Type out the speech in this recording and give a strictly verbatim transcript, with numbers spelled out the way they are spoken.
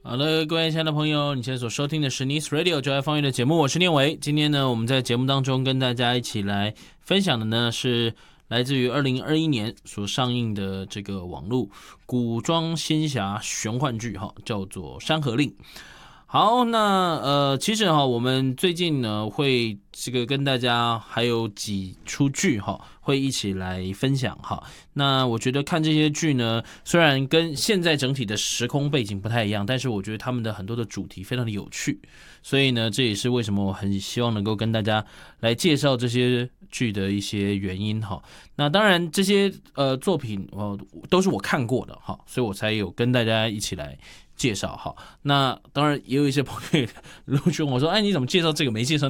好的，各位亲爱的朋友，你现在所收听的是 Nice Radio 就爱放乐的节目，我是念维。今天呢，我们在节目当中跟大家一起来分享的呢是来自于二零二一年所上映的这个网络古装仙侠玄幻剧哈，叫做《山河令》。好，那呃，其实哈，我们最近呢会这个跟大家还有几出剧哈，会一起来分享哈。那我觉得看这些剧呢，虽然跟现在整体的时空背景不太一样，但是我觉得他们的很多的主题非常的有趣，所以呢，这也是为什么我很希望能够跟大家来介绍这些剧的一些原因哈。那当然，这些呃作品哦都是我看过的哈，所以我才有跟大家一起来介绍哈。那当然也有一些朋友陆续问我说：“哎，你怎么介绍这个没介绍